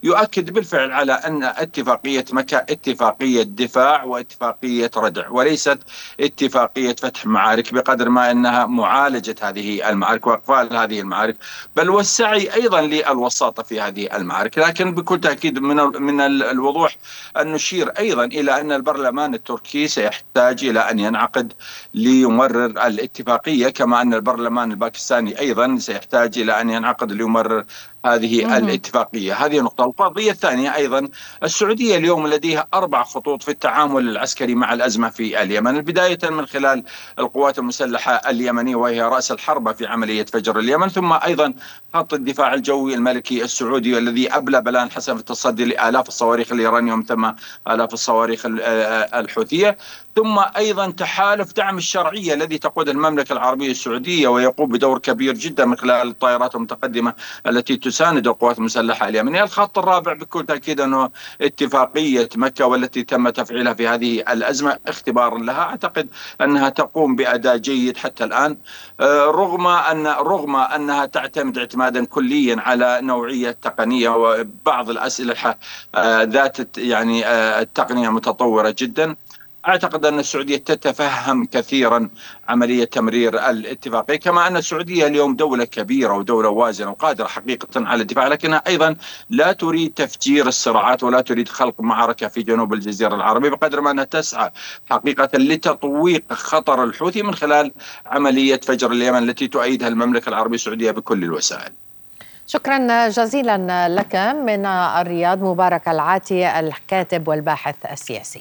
يؤكد بالفعل على أن اتفاقية مكة اتفاقية دفاع واتفاقية ردع، وليست اتفاقية فتح معارك، بقدر ما أنها معالجة هذه المعارك وإقفال هذه المعارك، بل والسعي أيضا للوساطة في هذه المعارك. لكن بكل تأكيد من الوضوح أن نشير أيضا إلى أن البرلمان التركي سيحتاج إلى أن ينعقد ليمرر الاتفاقية، كما أن البرلمان الباكستاني أيضا سيحتاج إلى أن ينعقد ليمرر هذه الاتفاقية. هذه نقطة. القضية الثانية أيضا، السعودية اليوم لديها 4 خطوط في التعامل العسكري مع الأزمة في اليمن، بداية من خلال القوات المسلحة اليمنية وهي رأس الحربة في عملية فجر اليمن، ثم أيضا خط الدفاع الجوي الملكي السعودي الذي أبلى بلان حسن في التصدي لآلاف الصواريخ الإيرانية ثم آلاف الصواريخ الحوثية، ثم أيضا تحالف دعم الشرعية الذي تقود المملكة العربية السعودية ويقوم بدور كبير جدا من خلال الطائرات المتقدمة التي تساند القوات المسلحة اليمنية. الخط الرابع بكل تأكيد أنه اتفاقية مكة والتي تم تفعيلها في هذه الأزمة اختبار لها، أعتقد أنها تقوم بأداء جيد حتى الآن، رغم أنها تعتمد اعتمادا كليا على نوعية تقنية وبعض الأسلحة ذات يعني التقنية متطورة جدا. أعتقد أن السعودية تتفهم كثيرا عملية تمرير الاتفاقية، كما أن السعودية اليوم دولة كبيرة ودولة وازنة وقادرة حقيقة على الدفاع، لكنها أيضا لا تريد تفجير الصراعات ولا تريد خلق معركة في جنوب الجزيرة العربية، بقدر ما أنها تسعى حقيقة لتطويق خطر الحوثي من خلال عملية فجر اليمن التي تؤيدها المملكة العربية السعودية بكل الوسائل. شكرا جزيلا لك من الرياض مبارك العاتي الكاتب والباحث السياسي.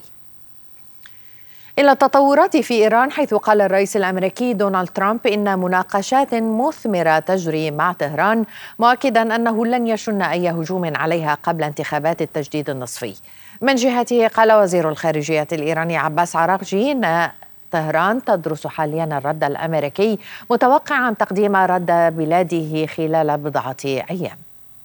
إلى التطورات في إيران، حيث قال الرئيس الأمريكي دونالد ترامب إن مناقشات مثمرة تجري مع طهران، مؤكدا أنه لن يشن أي هجوم عليها قبل انتخابات التجديد النصفي. من جهته قال وزير الخارجية الإيراني عباس عراقجي إن طهران تدرس حاليا الرد الأمريكي، متوقعا تقديم رد بلاده خلال بضعة أيام.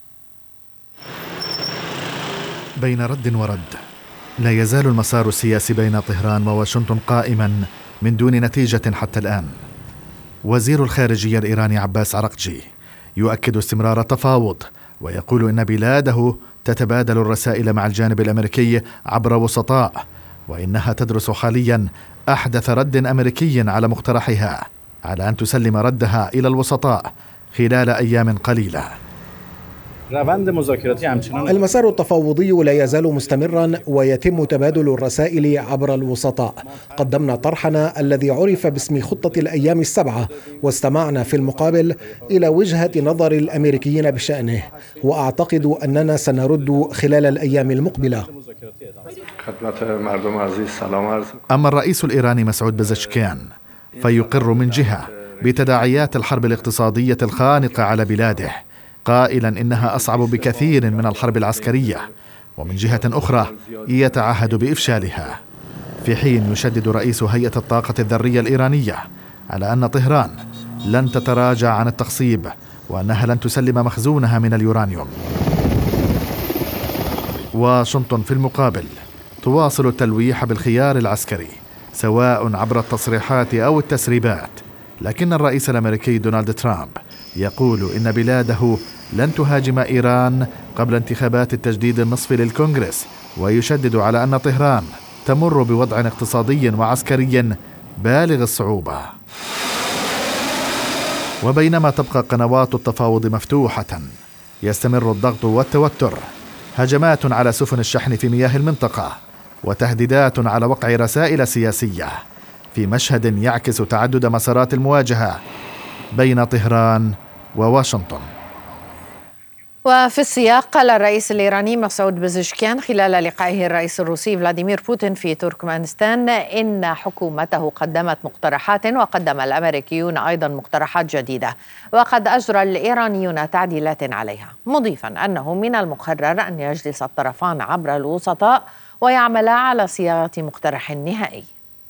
بين رد ورد، لا يزال المسار السياسي بين طهران وواشنطن قائما من دون نتيجة حتى الآن. وزير الخارجية الإيراني عباس عراقجي يؤكد استمرار التفاوض، ويقول إن بلاده تتبادل الرسائل مع الجانب الأمريكي عبر وسطاء، وإنها تدرس حاليا أحدث رد أمريكي على مقترحها على أن تسلم ردها إلى الوسطاء خلال أيام قليلة. المسار التفاوضي لا يزال مستمرا ويتم تبادل الرسائل عبر الوسطاء. قدمنا طرحنا الذي عرف باسم خطة الأيام السبعة، واستمعنا في المقابل إلى وجهة نظر الأمريكيين بشأنه، وأعتقد أننا سنرد خلال الأيام المقبلة. أما الرئيس الإيراني مسعود بزشكيان فيقر من جهة بتداعيات الحرب الاقتصادية الخانقة على بلاده، قائلا إنها أصعب بكثير من الحرب العسكرية، ومن جهة أخرى يتعهد بإفشالها، في حين يشدد رئيس هيئة الطاقة الذرية الإيرانية على أن طهران لن تتراجع عن التخصيب وأنها لن تسلم مخزونها من اليورانيوم. واشنطن في المقابل تواصل التلويح بالخيار العسكري سواء عبر التصريحات أو التسريبات، لكن الرئيس الأمريكي دونالد ترامب يقول إن بلاده لن تهاجم إيران قبل انتخابات التجديد النصفي للكونغرس، ويشدد على أن طهران تمر بوضع اقتصادي وعسكري بالغ الصعوبة. وبينما تبقى قنوات التفاوض مفتوحة، يستمر الضغط والتوتر، هجمات على سفن الشحن في مياه المنطقة، وتهديدات على وقع رسائل سياسية، في مشهد يعكس تعدد مسارات المواجهة بين طهران وواشنطن. وفي السياق، قال الرئيس الإيراني مسعود بزشكيان خلال لقائه الرئيس الروسي فلاديمير بوتين في تركمانستان إن حكومته قدمت مقترحات، وقدم الأمريكيون أيضا مقترحات جديدة، وقد أجرى الإيرانيون تعديلات عليها، مضيفا أنه من المقرر أن يجلس الطرفان عبر الوسطاء ويعملا على صياغة مقترح نهائي.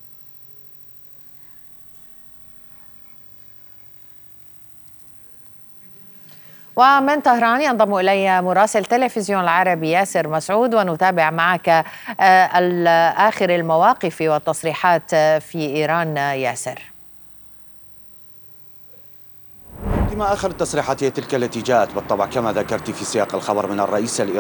ومن طهران ينضم إلي مراسل تلفزيون العربي ياسر مسعود، ونتابع معك آخر المواقف والتصريحات في إيران. ياسر، ما آخر التصريحات هي تلك التي جاءت بالطبع كما ذكرت في سياق الخبر من الرئيس الإيراني